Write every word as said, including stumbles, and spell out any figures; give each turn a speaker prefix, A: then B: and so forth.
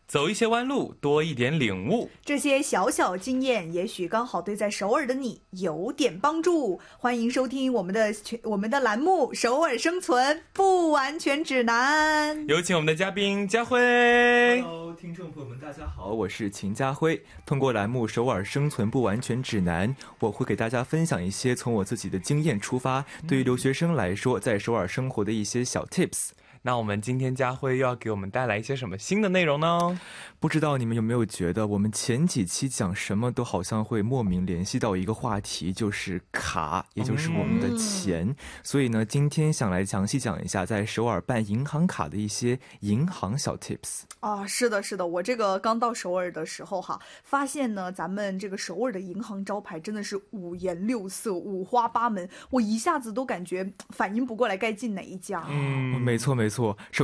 A: 走一些弯路，多一点领悟。
B: 这些小小经验，也许刚好对在首尔的你有点帮助。欢迎收听我们的我们的栏目《首尔生存不完全指南》。
A: 有请我们的嘉宾佳辉。
C: Hello， 听众朋友们，大家好，我是秦佳辉。通过栏目《首尔生存不完全指南》，我会给大家分享一些从我自己的经验出发，对于留学生来说在首尔生活的一些小 tips。
A: 那我们今天佳辉又要给我们带来一些什么新的内容呢？
C: 不知道你们有没有觉得我们前几期讲什么都好像会莫名联系到一个话题，就是卡，也就是我们的钱、嗯、所以呢今天想来详细讲一下在首尔办银行卡的一些银行小 tips。
B: 啊，是的是的，我这个刚到首尔的时候哈，发现呢咱们这个首尔的银行招牌真的是五颜六色五花八门，我一下子都感觉反应不过来该进哪一家。
C: 嗯，没错没错。